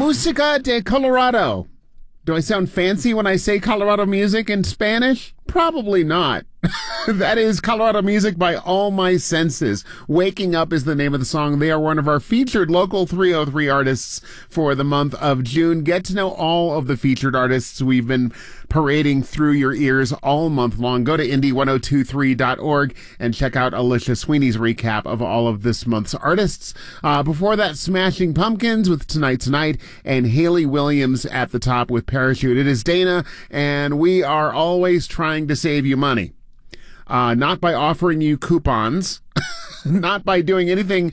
Música de Colorado. Do I sound fancy when I say Colorado music in Spanish? Probably not. That is Colorado Music by All My Senses. Waking Up is the name of the song. They are one of our featured local 303 artists for the month of June. Get to know all of the featured artists we've been parading through your ears all month long. Go to indie1023.org and check out Alicia Sweeney's recap of all of this month's artists. Before that, Smashing Pumpkins with Tonight Tonight and Haley Williams at the top with Parachute. It is Dana, and we are always trying to save you money. Not by offering you coupons, not by doing anything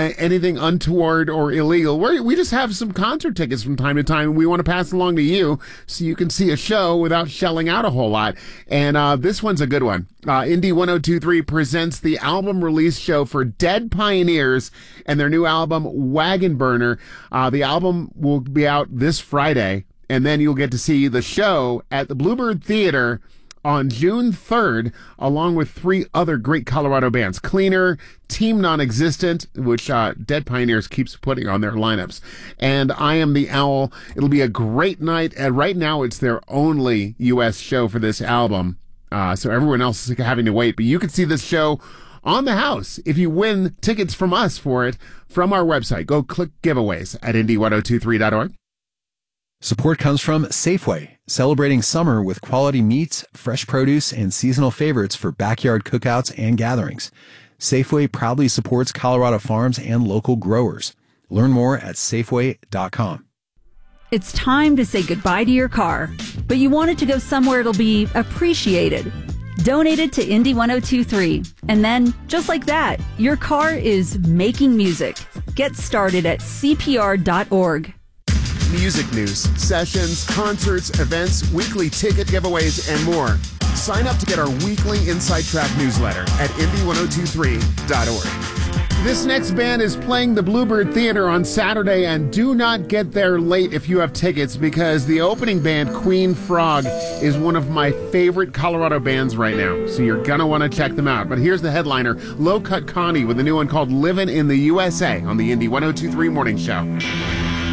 untoward or illegal. We just have some concert tickets from time to time we want to pass along to you so you can see a show without shelling out a whole lot. And this one's a good one. Indie 1023 presents the album release show for Dead Pioneers and their new album, Wagon Burner. The album will be out this Friday, and then you'll get to see the show at the Bluebird Theater on June 3rd, along with 3 other great Colorado bands. Cleaner, Team Non-Existent, which Dead Pioneers keeps putting on their lineups, and I Am the Owl. It'll be a great night, and right now it's their only U.S. show for this album, so everyone else is having to wait. But you can see this show on the house if you win tickets from us for it from our website. Go click giveaways at indie1023.org. Support comes from Safeway, celebrating summer with quality meats, fresh produce, and seasonal favorites for backyard cookouts and gatherings. Safeway proudly supports Colorado farms and local growers. Learn more at Safeway.com. It's time to say goodbye to your car, but you want it to go somewhere it'll be appreciated. Donate it to Indie 1023. And then, just like that, your car is making music. Get started at CPR.org. Music news, sessions, concerts, events, weekly ticket giveaways, and more. Sign up to get our weekly Inside Track newsletter at indie1023.org. This next band is playing the Bluebird Theater on Saturday, and do not get there late if you have tickets, because the opening band, Queen Frog, is one of my favorite Colorado bands right now, so you're going to want to check them out. But here's the headliner, Low Cut Connie, with a new one called Livin' in the USA on the Indie 1023 Morning Show.